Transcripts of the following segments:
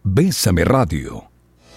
Bésame Radio.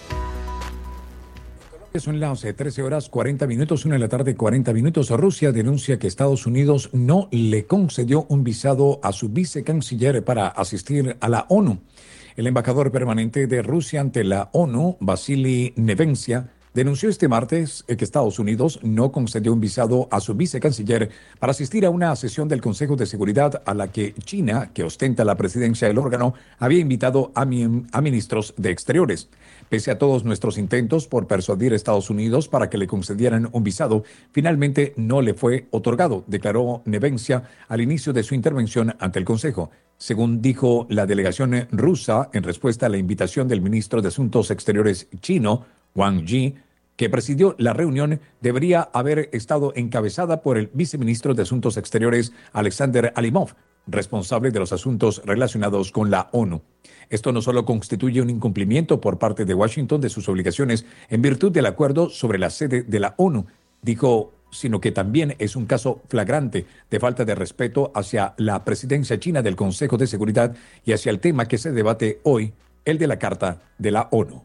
Son las 13 horas 40 minutos, 1 de la tarde 40 minutos. Rusia denuncia que Estados Unidos no le concedió un visado a su vicecanciller para asistir a la ONU. El embajador permanente de Rusia ante la ONU, Vasily Nevencia, denunció este martes que Estados Unidos no concedió un visado a su vicecanciller para asistir a una sesión del Consejo de Seguridad a la que China, que ostenta la presidencia del órgano, había invitado a ministros de Exteriores. Pese a todos nuestros intentos por persuadir a Estados Unidos para que le concedieran un visado, finalmente no le fue otorgado, declaró Nevencia al inicio de su intervención ante el Consejo. Según dijo la delegación rusa en respuesta a la invitación del ministro de Asuntos Exteriores chino, Wang Yi, que presidió la reunión, debería haber estado encabezada por el viceministro de Asuntos Exteriores, Alexander Alimov, responsable de los asuntos relacionados con la ONU. Esto no solo constituye un incumplimiento por parte de Washington de sus obligaciones en virtud del acuerdo sobre la sede de la ONU, dijo, sino que también es un caso flagrante de falta de respeto hacia la presidencia china del Consejo de Seguridad y hacia el tema que se debate hoy, el de la Carta de la ONU.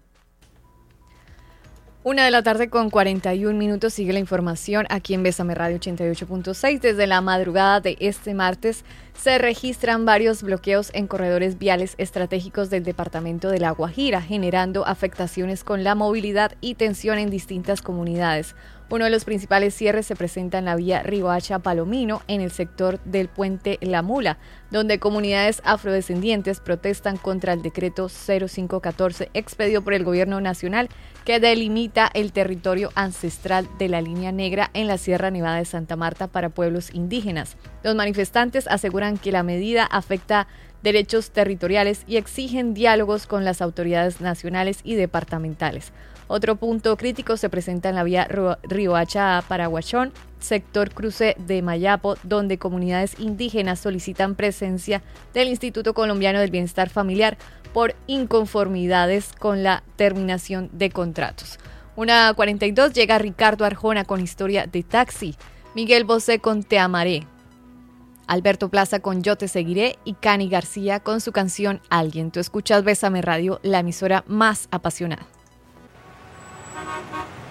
1:41 sigue la información aquí en Bésame Radio 88.6. Desde la madrugada de este martes se registran varios bloqueos en corredores viales estratégicos del departamento de La Guajira, generando afectaciones con la movilidad y tensión en distintas comunidades. Uno de los principales cierres se presenta en la vía Riohacha-Palomino, en el sector del puente La Mula, donde comunidades afrodescendientes protestan contra el decreto 0514 expedido por el gobierno nacional que delimita el territorio ancestral de la línea negra en la Sierra Nevada de Santa Marta para pueblos indígenas. Los manifestantes aseguran que la medida afecta derechos territoriales y exigen diálogos con las autoridades nacionales y departamentales. Otro punto crítico se presenta en la vía Riohacha-Paraguachón, sector cruce de Mayapo, donde comunidades indígenas solicitan presencia del Instituto Colombiano del Bienestar Familiar por inconformidades con la terminación de contratos. 1:42 llega Ricardo Arjona con Historia de Taxi, Miguel Bosé con Te Amaré, Alberto Plaza con Yo Te Seguiré y Cani García con su canción Alguien. Tú escuchas Bésame Radio, la emisora más apasionada.